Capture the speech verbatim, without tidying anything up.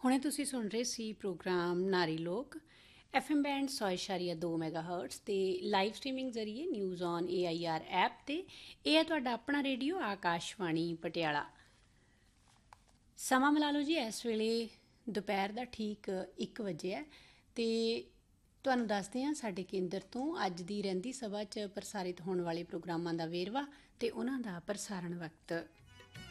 ਹੁਣੇ ਤੁਸੀਂ ਸੁਣ ਰਹੇ ਸੀ ਪ੍ਰੋਗਰਾਮ ਨਾਰੀ ਲੋਕ ਐਫ ਐਮ ਬੈਂਡ ਸੌ ਇਸ਼ਾਰੀਆ ਦੋ ਮੈਗਾ ਹਰਟਸ ਤੇ ਲਾਈਵ ਸਟ੍ਰੀਮਿੰਗ ਜ਼ਰੀਏ news on A I R app ਤੇ। ਇਹ ਹੈ ਤੁਹਾਡਾ ਆਪਣਾ ਰੇਡੀਓ ਆਕਾਸ਼ਵਾਣੀ ਪਟਿਆਲਾ। ਸਮਾਂ ਮਿਲਾ ਲਓ ਜੀ, ਇਸ ਵੇਲੇ ਦੁਪਹਿਰ ਦਾ ਠੀਕ ਇੱਕ ਵਜੇ ਹੈ ਤੇ ਤੁਹਾਨੂੰ ਦੱਸਦੇ ਹਾਂ ਸਾਡੇ ਕੇਂਦਰ ਤੋਂ ਅੱਜ ਦੀ ਰਹਿੰਦੀ ਸਭਾ 'ਚ ਪ੍ਰਸਾਰਿਤ ਹੋਣ ਵਾਲੇ ਪ੍ਰੋਗਰਾਮਾਂ ਦਾ ਵੇਰਵਾ ਤੇ ਉਹਨਾਂ ਦਾ ਪ੍ਰਸਾਰਣ ਵਕਤ।